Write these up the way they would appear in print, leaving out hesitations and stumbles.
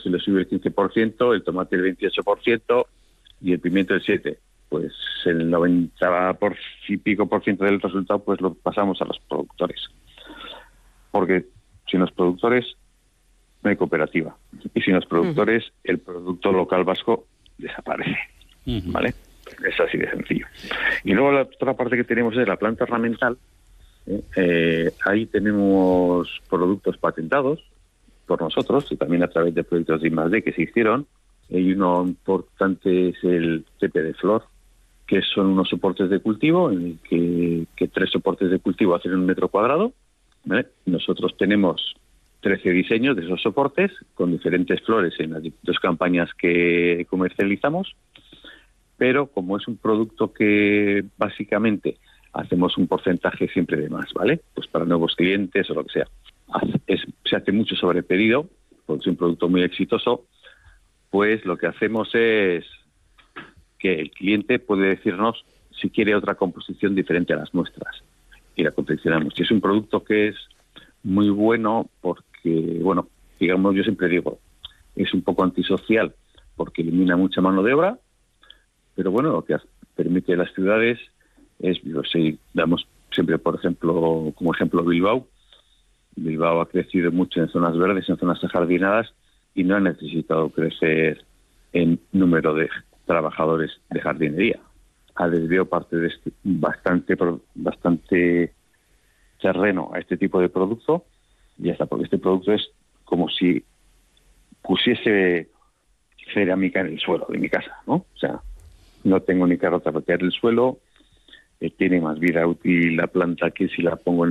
se le sube el 15%, el tomate el 28% y el pimiento el 7%. Pues el 90 y pico por ciento del resultado pues lo pasamos a los productores. Porque sin los productores no hay cooperativa. Y sin los productores el producto local vasco desaparece. ¿Vale? Es así de sencillo. Y luego la otra parte que tenemos es la planta ornamental. Ahí tenemos productos patentados por nosotros y también a través de proyectos de I+D que se hicieron. Y uno importante es el tepe de flor, que son unos soportes de cultivo en el que 3 soportes de cultivo hacen 1 metro cuadrado, ¿vale? Nosotros tenemos 13 diseños de esos soportes con diferentes flores en las 2 campañas que comercializamos, pero como es un producto que básicamente hacemos un porcentaje siempre de más, ¿vale? Pues para nuevos clientes o lo que sea. Se hace mucho sobre pedido, porque es un producto muy exitoso, pues lo que hacemos es que el cliente puede decirnos si quiere otra composición diferente a las nuestras y la confeccionamos. Y es un producto que es muy bueno porque, bueno, digamos, yo siempre digo, es un poco antisocial porque elimina mucha mano de obra, pero bueno, lo que permite a las ciudades es, si damos siempre, por ejemplo, como ejemplo Bilbao. Bilbao ha crecido mucho en zonas verdes, en zonas ajardinadas y no ha necesitado crecer en número de trabajadores de jardinería. Ha desviado parte de bastante terreno a este tipo de producto y ya está, porque este producto es como si pusiese cerámica en el suelo de mi casa, ¿no? O sea, no tengo ni que rotapetear el suelo, tiene más vida útil la planta que si la pongo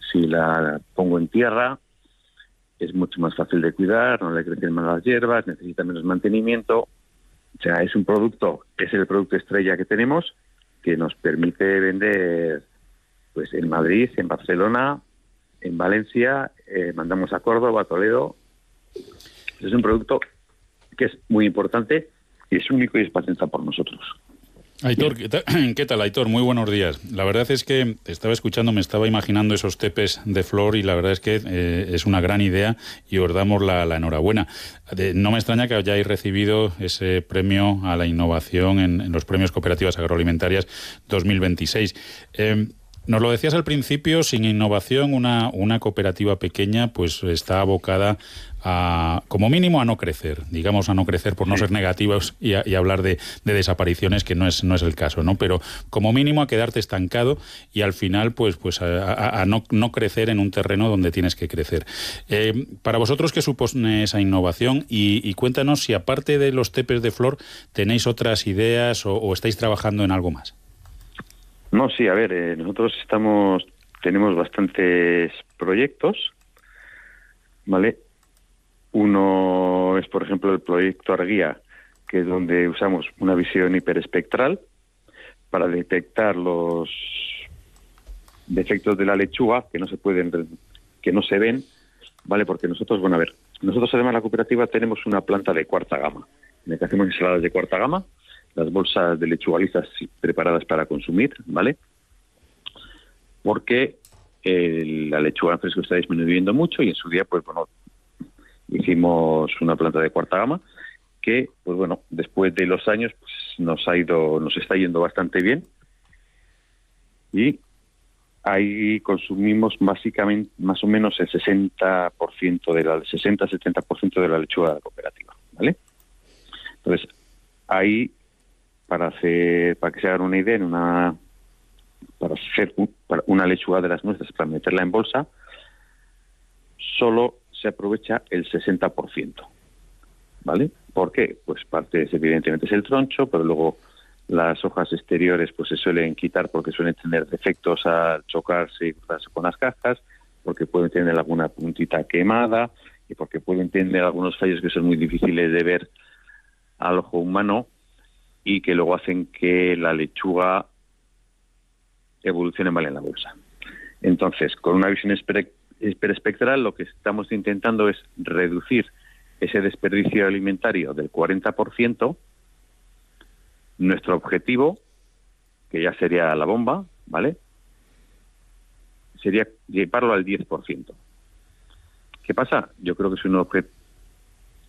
en tierra, es mucho más fácil de cuidar, no le crecen más las hierbas, necesita menos mantenimiento. O sea, es el producto estrella que tenemos que nos permite vender pues en Madrid, en Barcelona, en Valencia, mandamos a Córdoba, a Toledo. Es un producto que es muy importante y es único y es patentado por nosotros. Aitor, ¿qué tal, Aitor? Muy buenos días. La verdad es que estaba escuchando, me estaba imaginando esos tepes de flor y la verdad es que es una gran idea y os damos la enhorabuena. No me extraña que hayáis recibido ese premio a la innovación en los premios Cooperativas Agroalimentarias 2026. Nos lo decías al principio, sin innovación una cooperativa pequeña pues está abocada a, como mínimo, a no crecer, digamos a no crecer por no ser negativos y hablar de desapariciones, que no es el caso, ¿no? Pero como mínimo a quedarte estancado y al final pues a no crecer en un terreno donde tienes que crecer. Para vosotros, ¿qué supone esa innovación? Y cuéntanos si aparte de los tepes de flor tenéis otras ideas o estáis trabajando en algo más. No, sí, a ver, nosotros tenemos bastantes proyectos, ¿vale? Uno es, por ejemplo, el proyecto Arguía, que es donde usamos una visión hiperespectral para detectar los defectos de la lechuga que no se ven, ¿vale? Porque nosotros además en la cooperativa tenemos una planta de cuarta gama, en la que hacemos ensaladas de cuarta gama, las bolsas de lechuga listas preparadas para consumir, ¿vale? Porque la lechuga en fresco está disminuyendo mucho y en su día, pues bueno, hicimos una planta de cuarta gama que, pues bueno, después de los años pues nos está yendo bastante bien y ahí consumimos básicamente más o menos el 60-70% de la lechuga de la cooperativa, ¿vale? Entonces, ahí para que se hagan una idea, para hacer una lechuga de las nuestras, para meterla en bolsa, solo se aprovecha el 60%, ¿vale? ¿Por qué? Pues parte evidentemente es el troncho, pero luego las hojas exteriores pues se suelen quitar porque suelen tener defectos al chocarse y cruzarse con las cajas, porque pueden tener alguna puntita quemada y porque pueden tener algunos fallos que son muy difíciles de ver al ojo humano y que luego hacen que la lechuga evolucione mal en la bolsa. Entonces, con una visión hiperespectral, lo que estamos intentando es reducir ese desperdicio alimentario del 40%. Nuestro objetivo, que ya sería la bomba, ¿vale?, sería llevarlo al 10%. ¿Qué pasa? Yo creo que es un